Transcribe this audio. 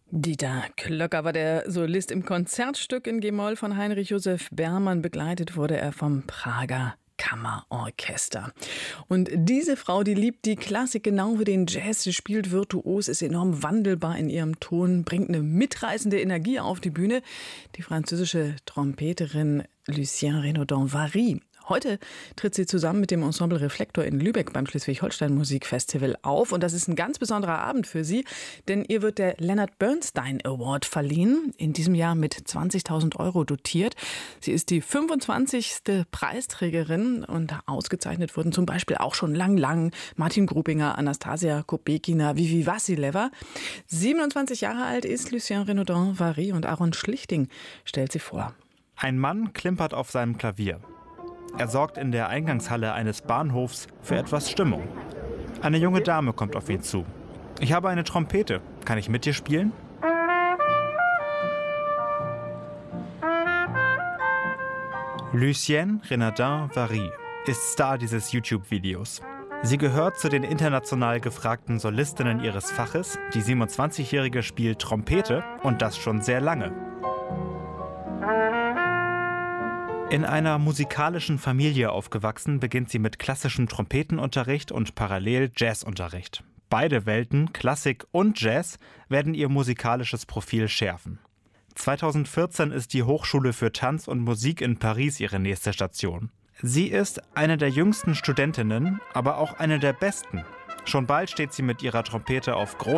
Dieter Klöcker war der Solist im Konzertstück in G-Moll von Heinrich Joseph Bermann. Begleitet wurde er vom Prager Kammerorchester. Und diese Frau, die liebt die Klassik genau wie den Jazz. Sie spielt virtuos, ist enorm wandelbar in ihrem Ton, bringt eine mitreißende Energie auf die Bühne. Die französische Trompeterin Lucienne Renaudin-Vary. Heute tritt sie zusammen mit dem Ensemble Reflektor in Lübeck beim Schleswig-Holstein Musikfestival auf. Und das ist ein ganz besonderer Abend für sie, denn ihr wird der Leonard Bernstein Award verliehen, in diesem Jahr mit 20.000 € dotiert. Sie ist die 25. Preisträgerin und ausgezeichnet wurden zum Beispiel auch schon lang Martin Grubinger, Anastasia Kopekina, Vivi Vassileva. 27 Jahre alt ist Lucienne Renaudin-Vary und Aaron Schlichting stellt sie vor. Ein Mann klimpert auf seinem Klavier. Er sorgt in der Eingangshalle eines Bahnhofs für etwas Stimmung. Eine junge Dame kommt auf ihn zu. Ich habe eine Trompete. Kann ich mit dir spielen? Lucienne Renaudin-Vary ist Star dieses YouTube-Videos. Sie gehört zu den international gefragten Solistinnen ihres Faches. Die 27-Jährige spielt Trompete und das schon sehr lange. In einer musikalischen Familie aufgewachsen, beginnt sie mit klassischem Trompetenunterricht und parallel Jazzunterricht. Beide Welten, Klassik und Jazz, werden ihr musikalisches Profil schärfen. 2014 ist die Hochschule für Tanz und Musik in Paris ihre nächste Station. Sie ist eine der jüngsten Studentinnen, aber auch eine der besten. Schon bald steht sie mit ihrer Trompete auf großem